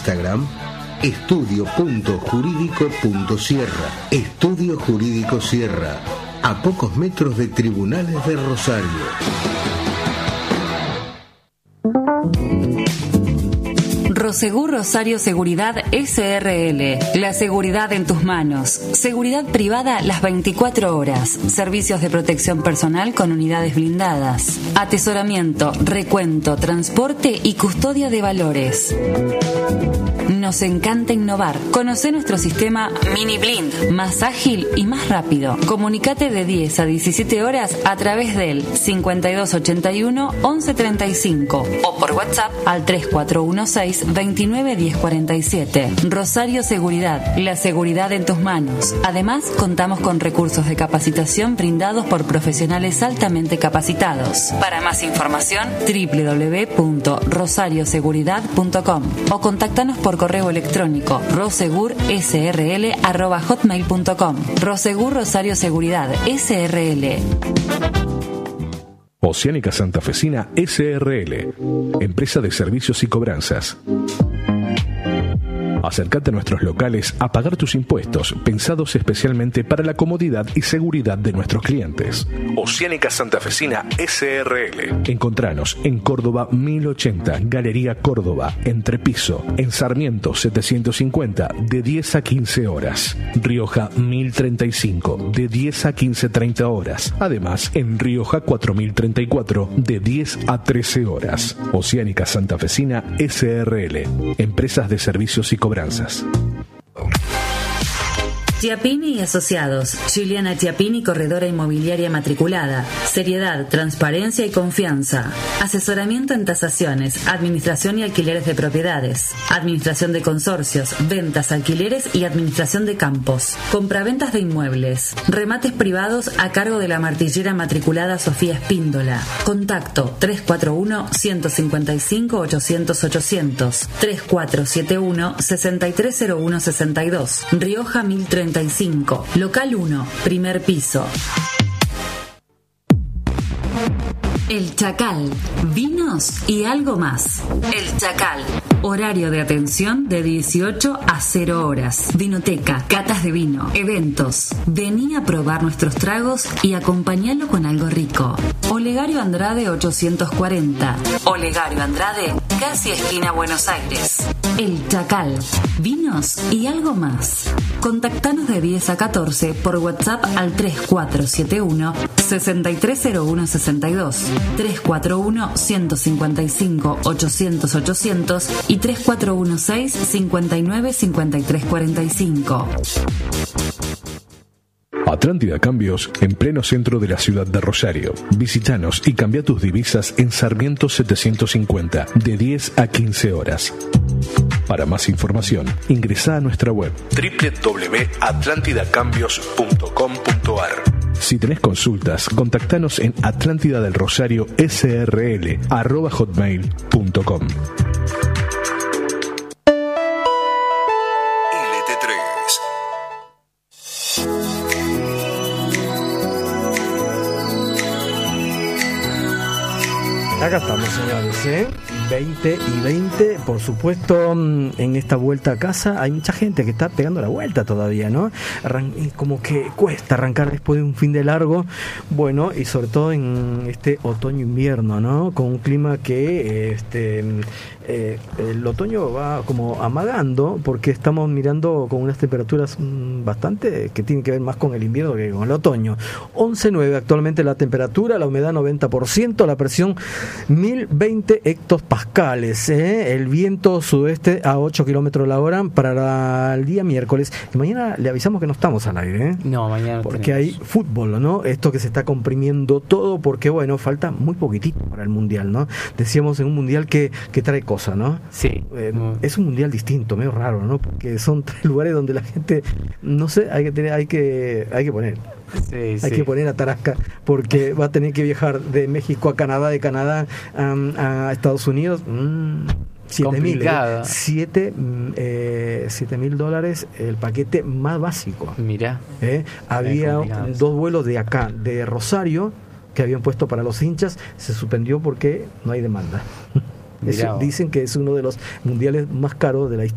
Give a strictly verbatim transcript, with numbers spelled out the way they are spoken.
Instagram estudio punto jurídico punto sierra. Estudio Jurídico Sierra, a pocos metros de Tribunales de Rosario. Prosegur Rosario Seguridad S R L. La seguridad en tus manos. Seguridad privada las veinticuatro horas. Servicios de protección personal con unidades blindadas. Atesoramiento, recuento, transporte y custodia de valores. Nos encanta innovar. Conoce nuestro sistema Mini Blind, más ágil y más rápido. Comunicate de diez a diecisiete horas a través del cincuenta y dos ochenta y uno once treinta y cinco o por WhatsApp al tres cuatro uno seis veintinueve diez cuarenta y siete. Rosario Seguridad, la seguridad en tus manos. Además, contamos con recursos de capacitación brindados por profesionales altamente capacitados. Para más información, doble u doble u doble u punto rosario seguridad punto com o contáctanos por correo electrónico rosegurSRL arroba hotmail punto com. Rosegur Rosario Seguridad S R L. Oceánica Santafesina S R L, empresa de servicios y cobranzas. Acércate a nuestros locales a pagar tus impuestos, pensados especialmente para la comodidad y seguridad de nuestros clientes. Oceánica Santafesina S R L. Encontranos en Córdoba mil ochenta, Galería Córdoba, Entrepiso, en Sarmiento setecientos cincuenta, de diez a quince horas. Rioja mil treinta y cinco, de diez a quince treinta horas. Además, en Rioja cuatro mil treinta y cuatro, de diez a trece horas. Oceánica Santafesina S R L. Empresas de servicios y cobranzas. Chiappini y Asociados, Juliana Chiappini, corredora inmobiliaria matriculada. Seriedad, transparencia y confianza. Asesoramiento en tasaciones, administración y alquileres de propiedades, administración de consorcios, ventas, alquileres y administración de campos. Compraventas de inmuebles. Remates privados a cargo de la martillera matriculada Sofía Espíndola. Contacto tres cuatro uno, ciento cincuenta y cinco, ochocientos, ochocientos. tres cuatro siete uno, sesenta y tres cero uno sesenta y dos. Rioja mil treinta y cinco. Local uno, primer piso. El Chacal, vinos y algo más. El Chacal, horario de atención de dieciocho a cero horas. Vinoteca, catas de vino, eventos. Vení a probar nuestros tragos y acompañalo con algo rico. Olegario Andrade ochocientos cuarenta. Olegario Andrade, casi esquina Buenos Aires. El Chacal, vinos y algo más. Contactanos de diez a catorce por WhatsApp al tres cuatro siete uno, sesenta y tres cero uno sesenta y dos. tres cuatro uno, ciento cincuenta y cinco, ochocientos, ochocientos y tres cuatro uno seis, cincuenta y nueve, cincuenta y tres cuarenta y cinco. Atlántida Cambios, en pleno centro de la ciudad de Rosario. Visítanos y cambia tus divisas en Sarmiento setecientos cincuenta, de diez a quince horas. Para más información, ingresa a nuestra web doble u doble u doble u punto atlántida cambios punto com punto a r. Si tenés consultas, contactanos en atlántida del rosario S R L arroba hotmail punto com. Acá estamos, señores, ¿eh? veinte y veinte, por supuesto, en esta vuelta a casa hay mucha gente que está pegando la vuelta todavía, ¿no? Arran- como que cuesta arrancar después de un fin de largo, bueno, y sobre todo en este otoño-invierno, ¿no? Con un clima que este eh, el otoño va como amagando, porque estamos mirando con unas temperaturas mmm, bastante que tienen que ver más con el invierno que con el otoño. once nueve actualmente la temperatura, la humedad noventa por ciento, la presión mil veinte hectopascales, ¿eh? El viento sudeste a ocho kilómetros la hora para la, el día miércoles. Y mañana le avisamos que no estamos al aire, ¿eh? No, mañana porque tenemos. hay fútbol, ¿no? Esto que se está comprimiendo todo, porque bueno, falta muy poquitito para el mundial, ¿no? Decíamos en un mundial que, que trae cosas, ¿no? Sí. Eh, mm. Es un mundial distinto, medio raro, ¿no? Porque son tres lugares donde la gente, no sé, hay que tener, hay que, hay que poner. Sí, hay sí. que poner a Tarasca, porque va a tener que viajar de México a Canadá, de Canadá um, a Estados Unidos. Mm, siete mil, eh, siete, eh, siete mil dólares el paquete más básico. Mira, eh, había dos vuelos de acá, de Rosario, que habían puesto para los hinchas, se suspendió porque no hay demanda. Es, dicen que es uno de los mundiales más caros de la historia.